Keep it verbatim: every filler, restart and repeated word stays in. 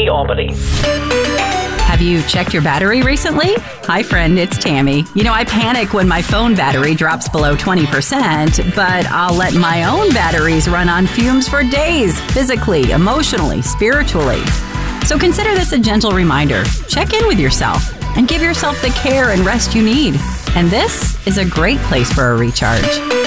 Albany. Have you checked your battery recently? Hi, friend, it's Tammy. You know, I panic when my phone battery drops below twenty percent, but I'll let my own batteries run on fumes for days, physically, emotionally, spiritually. So consider this a gentle reminder. Check in with yourself and give yourself the care and rest you need. And this is a great place for a recharge.